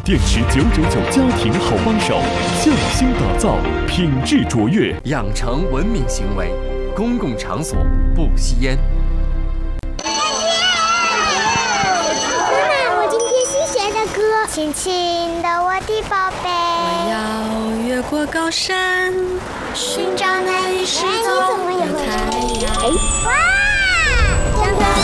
电池999家庭好帮手，匠心打造，品质卓越， 养成文明行为，公共场所不吸烟。 亲亲的我的宝贝， 我要越过高山，寻找那一失踪的太阳。 哇！